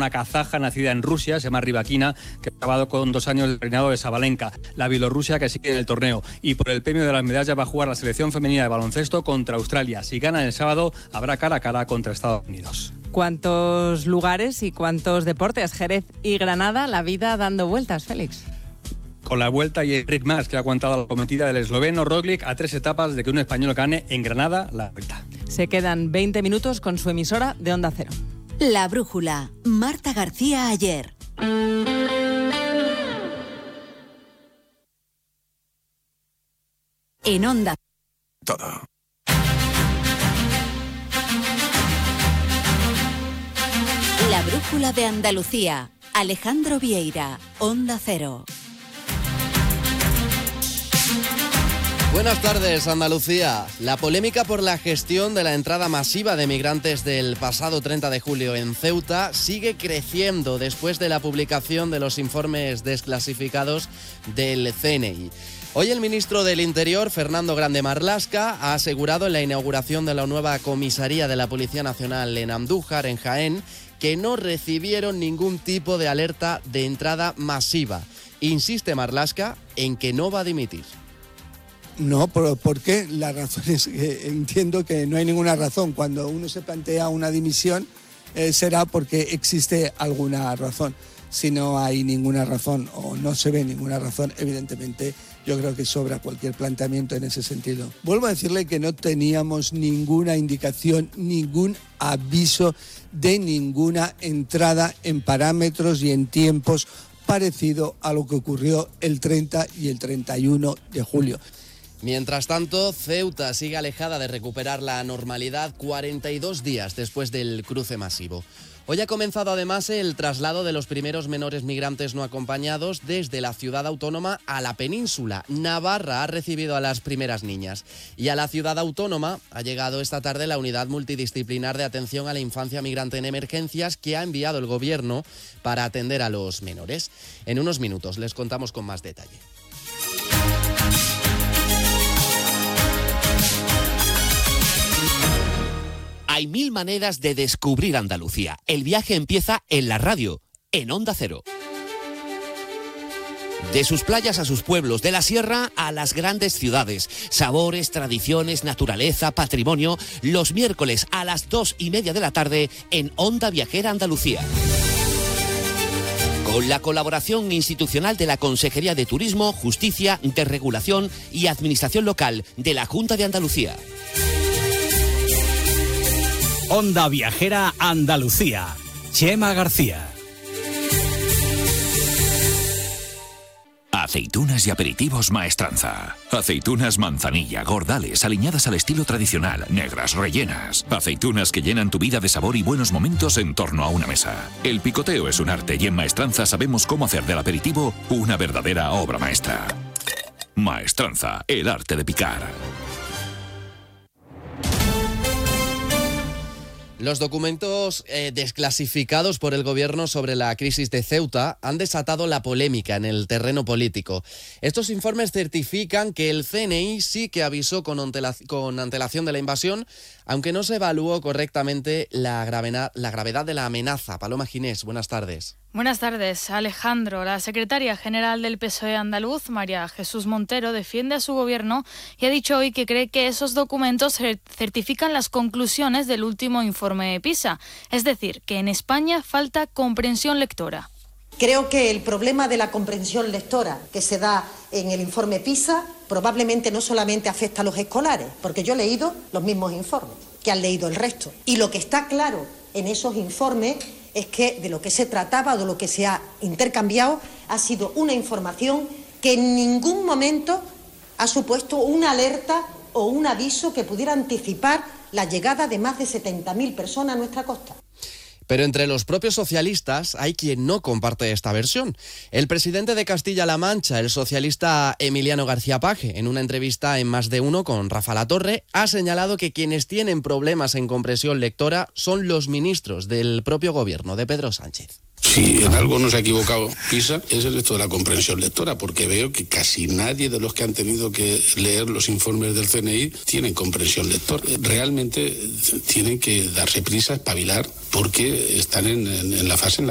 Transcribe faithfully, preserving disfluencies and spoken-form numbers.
una kazaja nacida en Rusia, se llama Rybakina, que ha acabado con dos años del reinado de Sabalenka, la bielorrusia que sigue en el torneo. Y por el premio de las medallas va a jugar la selección femenina de baloncesto contra Australia. Si ganan el sábado, habrá cara a cara contra Estados Unidos. ¿Cuántos lugares y cuántos deportes? Jerez y Granada, la vida dando vueltas, Félix. Con la vuelta y Enric Mas, que ha aguantado la cometida del esloveno Roglic a tres etapas de que un español gane en Granada la vuelta. Se quedan veinte minutos con su emisora de Onda Cero. La Brújula, Marta García Ayer. En Onda. Todo. La Brújula de Andalucía. Alejandro Vieira, Onda Cero. Buenas tardes, Andalucía. La polémica por la gestión de la entrada masiva de migrantes del pasado treinta de julio en Ceuta sigue creciendo después de la publicación de los informes desclasificados del C N I. Hoy el ministro del Interior, Fernando Grande Marlaska, ha asegurado en la inauguración de la nueva comisaría de la Policía Nacional en Andújar, en Jaén, que no recibieron ningún tipo de alerta de entrada masiva. Insiste Marlaska en que no va a dimitir. No, ¿por, ¿por qué? La razón es que entiendo que no hay ninguna razón. Cuando uno se plantea una dimisión eh, será porque existe alguna razón. Si no hay ninguna razón o no se ve ninguna razón, evidentemente yo creo que sobra cualquier planteamiento en ese sentido. Vuelvo a decirle que no teníamos ninguna indicación, ningún aviso de ninguna entrada en parámetros y en tiempos parecido a lo que ocurrió el treinta y el treinta y uno de julio. Mientras tanto, Ceuta sigue alejada de recuperar la normalidad cuarenta y dos días después del cruce masivo. Hoy ha comenzado además el traslado de los primeros menores migrantes no acompañados desde la ciudad autónoma a la península. Navarra ha recibido a las primeras niñas. Y a la ciudad autónoma ha llegado esta tarde la unidad multidisciplinar de atención a la infancia migrante en emergencias que ha enviado el gobierno para atender a los menores. En unos minutos les contamos con más detalle. Hay mil maneras de descubrir Andalucía. El viaje empieza en la radio, en Onda Cero. De sus playas a sus pueblos, de la sierra a las grandes ciudades. Sabores, tradiciones, naturaleza, patrimonio. Los miércoles a las dos y media de la tarde en Onda Viajera Andalucía. Con la colaboración institucional de la Consejería de Turismo, Justicia, Desregulación y Administración Local de la Junta de Andalucía. Onda Viajera Andalucía. Chema García. Aceitunas y aperitivos Maestranza. Aceitunas manzanilla, gordales, aliñadas al estilo tradicional, negras, rellenas. Aceitunas que llenan tu vida de sabor y buenos momentos en torno a una mesa. El picoteo es un arte y en Maestranza sabemos cómo hacer del aperitivo una verdadera obra maestra. Maestranza, el arte de picar. Los documentos eh, desclasificados por el gobierno sobre la crisis de Ceuta han desatado la polémica en el terreno político. Estos informes certifican que el C N I sí que avisó con, antela- con antelación de la invasión, aunque no se evaluó correctamente la gravedad, la gravedad de la amenaza. Paloma Ginés, buenas tardes. Buenas tardes, Alejandro. La secretaria general del P S O E andaluz, María Jesús Montero, defiende a su gobierno y ha dicho hoy que cree que esos documentos certifican las conclusiones del último informe PISA. Es decir, que en España falta comprensión lectora. Creo que el problema de la comprensión lectora que se da en el informe PISA probablemente no solamente afecta a los escolares, porque yo he leído los mismos informes que han leído el resto. Y lo que está claro en esos informes es que de lo que se trataba o de lo que se ha intercambiado ha sido una información que en ningún momento ha supuesto una alerta o un aviso que pudiera anticipar la llegada de más de setenta mil personas a nuestra costa. Pero entre los propios socialistas hay quien no comparte esta versión. El presidente de Castilla-La Mancha, el socialista Emiliano García Paje, en una entrevista en Más de Uno con Rafa Latorre, ha señalado que quienes tienen problemas en comprensión lectora son los ministros del propio gobierno de Pedro Sánchez. Si en algo no se ha equivocado PISA es el esto de la comprensión lectora, porque veo que casi nadie de los que han tenido que leer los informes del C N I tienen comprensión lectora. Realmente tienen que darse prisa, espabilar, porque están en, en, en la fase en la